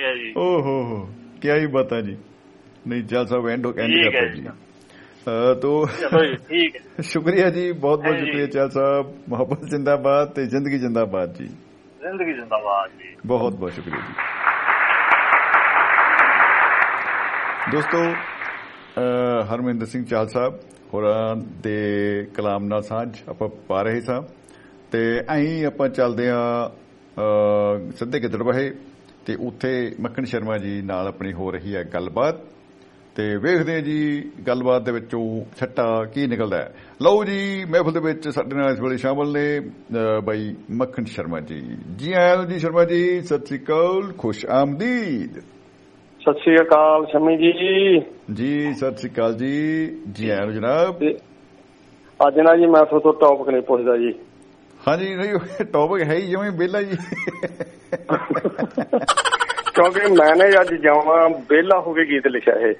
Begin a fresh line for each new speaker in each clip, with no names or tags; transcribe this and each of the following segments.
है जी।
ओहो क्या ही बता जी। नहीं चल साहब एंड करते जी। तो
ठीक है,
शुक्रिया जी, बहुत बहुत शुक्रिया चल साहब। मोहब्बत जिंदाबाद ते जिंदगी जिंदाबाद जी।
जिंदगी जिंदाबाद जी।
बहुत बहुत शुक्रिया जी। दोस्तों ਹਰਮਿੰਦਰ ਸਿੰਘ ਚਾਹਲ ਸਾਹਿਬ ਹੋਰਾਂ ਦੇ ਕਲਾਮ ਨਾਲ ਸਾਂਝ ਆਪਾਂ ਪਾ ਰਹੇ ਸਾਂ ਤੇ ਐਂ ਆਪਾਂ ਚੱਲਦੇ ਆ ਸਿੱਧੇ ਗਿੱਦੜਬਾਹੇ ਤੇ ਉੱਥੇ ਮੱਖਣ ਸ਼ਰਮਾ ਜੀ ਨਾਲ ਆਪਣੀ ਹੋ ਰਹੀ ਹੈ ਗੱਲਬਾਤ ਤੇ ਵੇਖਦੇ ਆ ਜੀ ਗੱਲਬਾਤ ਦੇ ਵਿੱਚੋਂ ਛੱਟਾ ਕੀ ਨਿਕਲਦਾ ਹੈ। ਲਓ ਜੀ ਮਹਿਫਲ ਦੇ ਵਿੱਚ ਸਾਡੇ ਨਾਲ ਇਸ ਵੇਲੇ ਸ਼ਾਮਲ ਨੇ ਬਾਈ ਮੱਖਣ ਸ਼ਰਮਾ ਜੀ। ਜੀ ਆਇਆਂ ਜੀ ਸ਼ਰਮਾ ਜੀ, ਸਤਿ ਸ੍ਰੀ ਅਕਾਲ, ਖੁਸ਼ ਆਮਦੀਦ।
ਸਤਿ ਸ੍ਰੀ ਅਕਾਲ ਸ਼ਮੀ ਜੀ।
ਜੀ ਸਤਿ ਸ੍ਰੀ ਅਕਾਲ ਜੀ, ਜੀ ਆਇਆਂ ਜਨਾਬ।
ਅੱਜ ਨਾ ਜੀ ਮੈਂ ਤੁਹਾਡੇ ਤੋਂ ਟੌਪਿਕ ਨਹੀਂ ਪੁੱਛਦਾ ਜੀ।
ਹਾਂਜੀ ਨਹੀਂ ਟੌਪਿਕ ਹੈ ਹੀ ਜਿਵੇਂ ਵਿਹਲਾ ਜੀ
ਕਿਉਂਕਿ ਮੈਂ ਨੇ ਅੱਜ ਜਾਵਾਂ ਵਿਹਲਾ ਹੋ ਕੇ ਗੀਤ ਲਿਖਿਆ ਇਹ।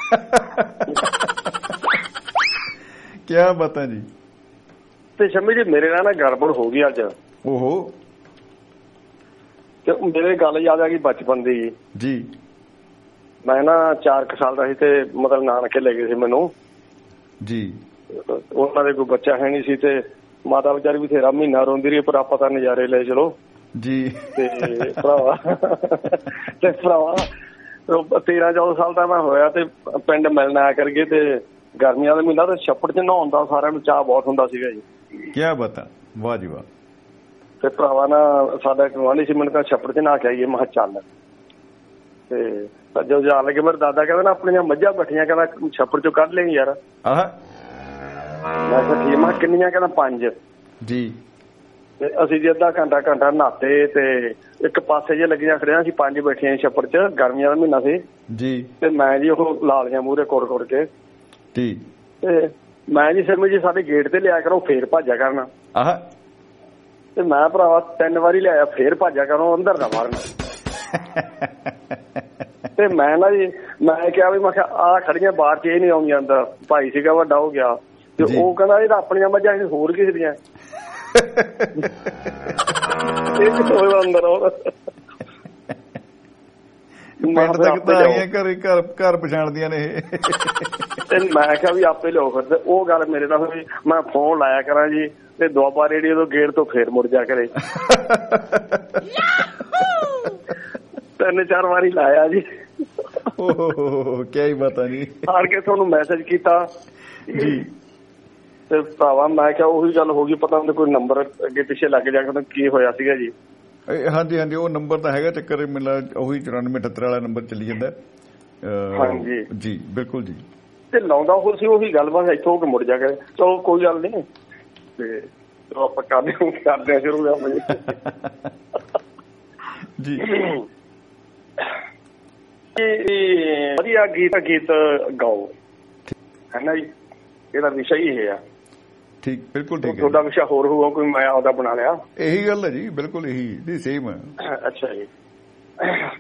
ਕਿਆ ਬਾਤਾਂ ਜੀ।
ਤੇ ਸ਼ਮੀ ਜੀ ਮੇਰੇ ਨਾਲ ਨਾ ਗੜਬੜ ਹੋ ਗਈ ਅੱਜ।
ਓਹੋ।
ਤੇ ਮੇਰੇ ਗੱਲ ਯਾਦ ਆ ਗਈ ਬਚਪਨ ਦੀ
ਜੀ।
ਮੈਂ ਨਾ 4 ਸਾਲ ਦਾ ਸੀ ਤੇ ਮਤਲਬ ਨਾਨਕੇ ਲੈ ਗਏ ਸੀ ਮੈਨੂੰ
ਜੀ।
ਉਹਨਾਂ ਦੇ ਕੋਈ ਬੱਚਾ ਹੈ ਨਹੀਂ ਸੀ ਤੇ ਮਾਤਾ ਵਿਚਾਰੀ ਵੀ ਬਥੇਰਾ ਮਹੀਨਾ ਰੋਂਦੀ ਰਹੀ ਪਰ ਆਪਾਂ ਤਾਂ ਨਜ਼ਾਰੇ ਲੈ ਚਲੋ
ਜੀ।
ਤੇ ਭਰਾਵਾ 13-14 ਸਾਲ ਦਾ ਮੈਂ ਹੋਇਆ ਤੇ ਪਿੰਡ ਮਿਲਣ ਆਇਆ ਕਰਕੇ ਤੇ ਗਰਮੀਆਂ ਦਾ ਮਹੀਨਾ ਤੇ ਛੱਪੜ 'ਚ ਨਹਾਉਣ ਦਾ ਸਾਰਿਆਂ ਨੂੰ ਚਾਅ ਬਹੁਤ ਹੁੰਦਾ ਸੀਗਾ ਜੀ।
ਕਿਆ ਬਤਾ, ਵਾਹ ਜੀ ਵਾਹ।
ਤੇ ਭਰਾਵਾ ਨਾ ਸਾਡਾ ਇੱਕ ਗੁਆਂਢੀ ਸੀ, ਮੈਨੂੰ ਤਾਂ ਛੱਪੜ 'ਚ ਨਹਾ ਕੇ ਆਈਏ। ਮੈਂ ਕਿਹਾ ਚੱਲ ਤੇ ਜਦੋਂ ਜਾਣ ਲੱਗੇ ਮੇਰੇ ਦਾਦਾ ਕਹਿੰਦਾ ਨਾ ਆਪਣੀਆਂ ਮੱਝਾਂ ਬੱਠੀਆਂ ਕਹਿੰਦਾ ਛੱਪੜ 'ਚੋਂ ਕੱਢ ਲੈਣੀ ਯਾਰ। ਮੈਂ ਕਿਹਾ ਠੀਕ। ਮੈਂ ਕਿੰਨੀਆਂ ਕਹਿੰਦਾ 5 ਜੀ। ਤੇ ਅਸੀਂ ਜੀ ਅੱਧਾ ਘੰਟਾ ਨਹਾਤੇ ਤੇ ਇੱਕ ਪਾਸੇ ਜੇ ਲੱਗੀਆਂ ਖੜੀਆਂ ਸੀ 5 ਬੈਠੀਆਂ ਛੱਪੜ 'ਚ, ਗਰਮੀਆਂ ਦਾ ਮਹੀਨਾ ਸੀ ਜੀ। ਤੇ ਮੈਂ ਜੀ ਉਹ ਲਾਲੀਆਂ ਮੂਹਰੇ ਕੁੜ ਕੇ ਜੀ ਤੇ ਮੈਂ ਜੀ ਸਿਰਮੀ ਜੀ ਸਾਡੇ ਗੇਟ ਤੇ ਲਿਆ ਕਰੋ ਫੇਰ ਭਾਜਿਆ ਕਰਨਾ। ਤੇ ਮੈਂ ਭਰਾਵਾ 3 ਵਾਰੀ ਲਿਆਇਆ ਫੇਰ ਭਾਜਿਆ ਕਰੋ ਅੰਦਰ ਨਾ ਮਾਰਨਾ। ਤੇ ਮੈਂ ਨਾ ਜੀ ਮੈਂ ਕਿਹਾ ਵੀ ਮੈਂ ਕਿਹਾ ਆਹ ਖੜੀਆਂ ਬਾਹਰ 'ਚ ਇਹ ਨਹੀਂ ਆਉਂਦੀਆਂ ਅੰਦਰ। ਭਾਈ ਸੀਗਾ ਵੱਡਾ ਹੋ ਗਿਆ ਤੇ ਉਹ ਕਹਿੰਦਾ ਇਹ ਤਾਂ ਆਪਣੀਆਂ ਮੱਝਾਂ ਹੋਰ ਕਿਸੇ ਦੀਆਂ ਅੰਦਰ
ਘਰ ਪਛਾਣਦੀਆਂ ਨੇ।
ਤੇ ਮੈਂ ਕਿਹਾ ਵੀ ਆਪੇ ਲਿਓ ਫਿਰ। ਉਹ ਗੱਲ ਮੇਰੇ ਨਾਲ ਹੋਈ। ਮੈਂ ਫੋਨ ਲਾਇਆ ਕਰਾਂ ਜੀ ਤੇ ਦੁਆਬਾ ਰੇਡੀਓ ਤੋਂ ਗੇਟ ਤੋਂ ਫੇਰ ਮੁੜ ਜਾ ਕਰੇ। 3-4 ਵਾਰੀ ਲਾਇਆ ਜੀ।
ਕਿਆ ਹੀ ਪਤਾ ਨਹੀਂ।
ਹਾਰ ਕੇ ਤੁਹਾਨੂੰ ਮੈਸੇਜ ਕੀਤਾ ਜੀ ਤੇ ਭਰਾਵਾ ਮੈਂ ਕਿਹਾ ਉਹੀ ਗੱਲ ਹੋ ਗਈ। ਪਤਾ ਨਹੀਂ ਕੋਈ ਨੰਬਰ ਅੱਗੇ ਪਿੱਛੇ ਲੱਗ ਜਾ ਕੇ ਕੀ ਹੋਇਆ ਸੀਗਾ ਜੀ।
ਹਾਂਜੀ ਹਾਂਜੀ ਉਹ ਨੰਬਰ ਤਾਂ ਹੈਗਾ ਚੱਕਰ ਮਿਲਾ ਉਹੀ 9478 ਵਾਲਾ ਨੰਬਰ ਚੱਲੀ ਜਾਂਦਾ।
ਹਾਂਜੀ
ਜੀ ਬਿਲਕੁਲ ਜੀ।
ਤੇ ਲਾਉਂਦਾ ਉਹ ਸੀ ਉਹੀ ਗੱਲ ਬਸ ਇੱਥੋਂ ਹੋ ਕੇ ਮੁੜ ਜਾ ਕੇ। ਚਲੋ ਕੋਈ ਗੱਲ ਨਹੀਂ ਤੇ ਆਪਾਂ ਕਰਦੇ ਸ਼ੁਰੂ
ਜੀ।
ਵਧੀਆ ਗੀਤ ਗਾਓ ਹੈ ਨਾ ਜੀ। ਇਹਦਾ ਵਿਸ਼ਾ ਹੀ ਇਹ ਆ।
ਠੀਕ ਬਿਲਕੁਲ ਠੀਕ ਹੈ।
ਤੁਹਾਡਾ ਵਿਸ਼ਾ ਹੋਰ ਹੋਊਗਾ ਕੋਈ ਮੈਂ ਆਪਦਾ ਬਣਾ ਲਿਆ।
ਇਹੀ ਗੱਲ ਹੈ ਜੀ, ਬਿਲਕੁਲ ਇਹੀ ਸੇਮ ਹੈ।
ਅੱਛਾ ਜੀ।